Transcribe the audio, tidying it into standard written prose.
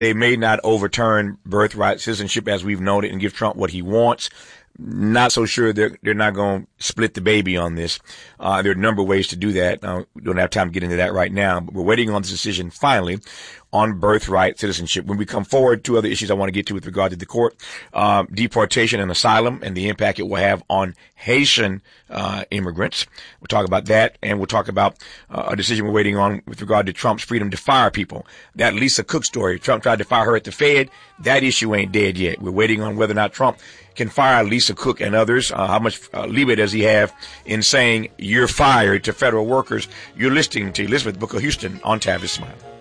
They may not overturn birthright citizenship as we've noted and give Trump what he wants. Not so sure they're not going to split the baby on this. There are a number of ways to do that. We don't have time to get into that right now, but we're waiting on this decision finally on birthright citizenship. When we come forward, two other issues I want to get to with regard to the court, deportation and asylum and the impact it will have on Haitian immigrants. We'll talk about that, and we'll talk about a decision we're waiting on with regard to Trump's freedom to fire people. That Lisa Cook story, Trump tried to fire her at the Fed. That issue ain't dead yet. We're waiting on whether or not Trump can fire Lisa Cook and others. How much leeway does he have in saying you're fired to federal workers? You're listening to Elizabeth Booker Houston on Tavis Smile.